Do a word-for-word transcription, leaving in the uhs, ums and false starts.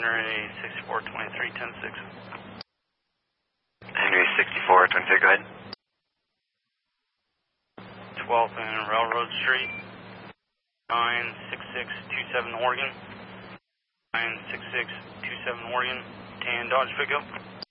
Henry sixty-four twenty-three ten six. Henry sixty-four twenty-three, go ahead. twelfth and Railroad Street, nine six six two seven Oregon. nine six six two seven Oregon, tan Dodge pickup.